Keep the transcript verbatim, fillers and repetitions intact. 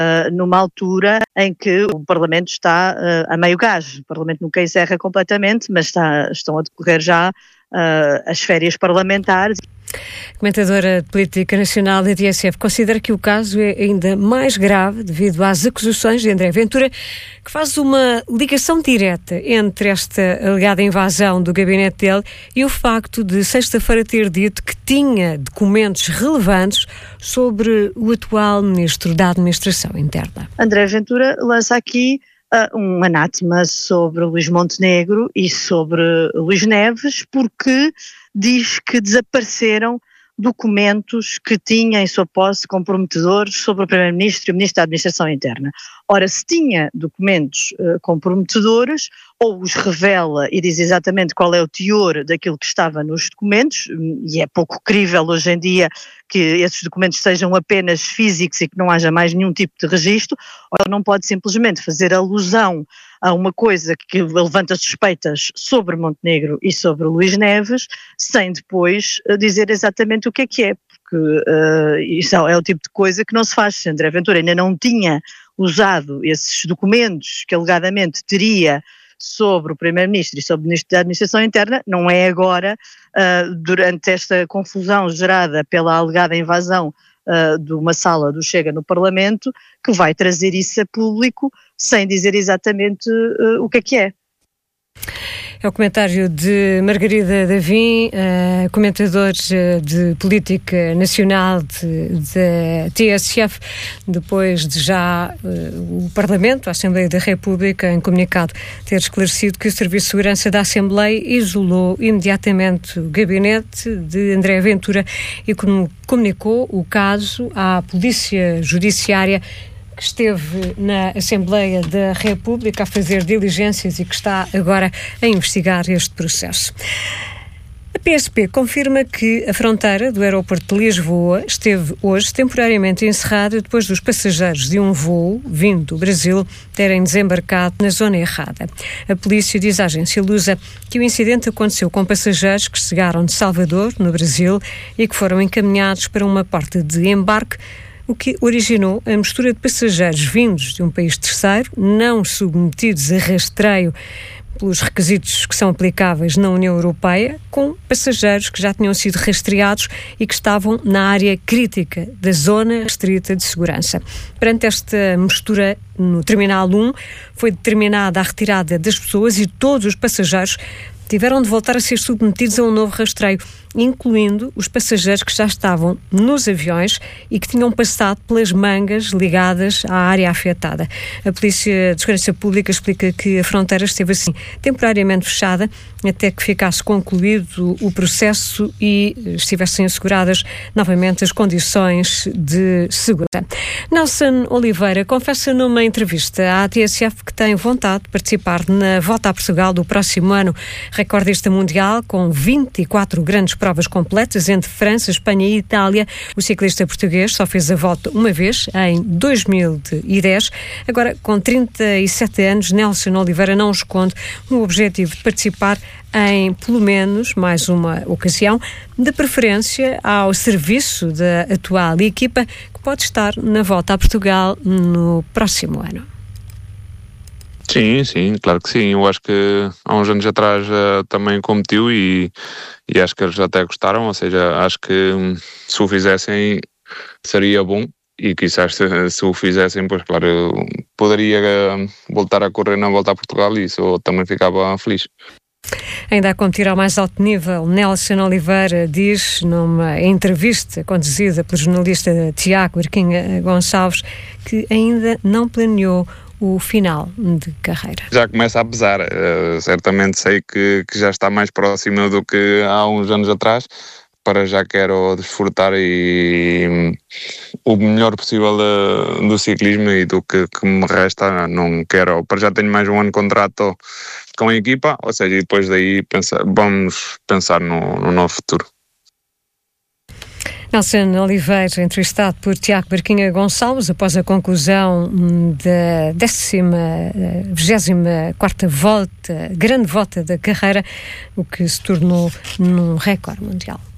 uh, numa altura em que o Parlamento está uh, a meio gás. O Parlamento nunca encerra completamente, mas está, estão a decorrer já uh, as férias parlamentares. Comentadora de Política Nacional da T S F considera que o caso é ainda mais grave devido às acusações de André Ventura, que faz uma ligação direta entre esta alegada invasão do gabinete dele e o facto de sexta-feira ter dito que tinha documentos relevantes sobre o atual Ministro da Administração Interna. André Ventura lança aqui uh, um anátema sobre Luís Montenegro e sobre Luís Neves, porque diz que desapareceram documentos que tinha em sua posse comprometedores sobre o Primeiro-Ministro e o Ministro da Administração Interna. Ora, se tinha documentos uh, comprometedores, ou os revela e diz exatamente qual é o teor daquilo que estava nos documentos, e é pouco crível hoje em dia que esses documentos sejam apenas físicos e que não haja mais nenhum tipo de registro, ou não pode simplesmente fazer alusão a uma coisa que levanta suspeitas sobre Montenegro e sobre Luís Neves, sem depois dizer exatamente o que é que é, porque uh, isso é o tipo de coisa que não se faz. Se André Ventura ainda não tinha usado esses documentos que alegadamente teria sobre o Primeiro-Ministro e sobre o Ministro da Administração Interna, não é agora, uh, durante esta confusão gerada pela alegada invasão Uh, de uma sala do Chega no Parlamento, que vai trazer isso a público sem dizer exatamente uh, o que é que é. É o comentário de Margarida Davim, uh, comentador de Política Nacional da T S F, depois de já uh, o Parlamento, a Assembleia da República, em comunicado, ter esclarecido que o Serviço de Segurança da Assembleia isolou imediatamente o gabinete de André Ventura e comunicou o caso à Polícia Judiciária, que esteve na Assembleia da República a fazer diligências e que está agora a investigar este processo. A P S P confirma que a fronteira do aeroporto de Lisboa esteve hoje temporariamente encerrada depois dos passageiros de um voo vindo do Brasil terem desembarcado na zona errada. A polícia diz à agência Lusa que o incidente aconteceu com passageiros que chegaram de Salvador, no Brasil, e que foram encaminhados para uma porta de embarque, o que originou a mistura de passageiros vindos de um país terceiro, não submetidos a rastreio pelos requisitos que são aplicáveis na União Europeia, com passageiros que já tinham sido rastreados e que estavam na área crítica da zona restrita de segurança. Perante esta mistura, no Terminal um, foi determinada a retirada das pessoas e todos os passageiros tiveram de voltar a ser submetidos a um novo rastreio, incluindo os passageiros que já estavam nos aviões e que tinham passado pelas mangas ligadas à área afetada. A Polícia de Segurança Pública explica que a fronteira esteve assim temporariamente fechada até que ficasse concluído o processo e estivessem asseguradas novamente as condições de segurança. Nelson Oliveira confessa numa entrevista à T S F que tem vontade de participar na Volta a Portugal do próximo ano. Recordista mundial com vinte e quatro grandes provas completas entre França, Espanha e Itália. O ciclista português só fez a volta uma vez, em dois mil e dez. Agora, com trinta e sete anos, Nelson Oliveira não esconde o objetivo de participar em, pelo menos, mais uma ocasião, de preferência ao serviço da atual equipa, que pode estar na Volta a Portugal no próximo ano. Sim, sim, claro que sim. Eu acho que há uns anos atrás uh, também competiu e, e acho que eles até gostaram, ou seja, acho que um, se o fizessem seria bom e quizás se, se o fizessem, pois claro, eu poderia uh, voltar a correr na Volta a Portugal e isso eu também ficava feliz. Ainda a competir ao mais alto nível, Nelson Oliveira diz numa entrevista conduzida pelo jornalista Tiago Arquinha Gonçalves que ainda não planeou o final de carreira. Já começa a pesar, uh, certamente sei que, que já está mais próximo do que há uns anos atrás. Para já quero desfrutar e um, o melhor possível uh, do ciclismo e do que, que me resta. Não quero, para já tenho mais um ano de contrato com a equipa, ou seja, e depois daí pensa, vamos pensar no, no novo futuro. Nelson Oliveira, entrevistado por Tiago Barquinha Gonçalves, após a conclusão da décima, vigésima quarta volta, grande volta da carreira, o que se tornou num recorde mundial.